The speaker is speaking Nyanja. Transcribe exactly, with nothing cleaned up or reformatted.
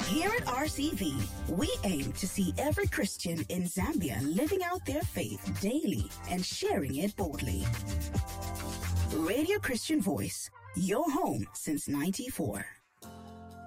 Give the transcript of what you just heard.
Here at R C V, we aim to see every Christian in Zambia living out their faith daily and sharing it boldly. Radio Christian Voice, your home since ninety-four.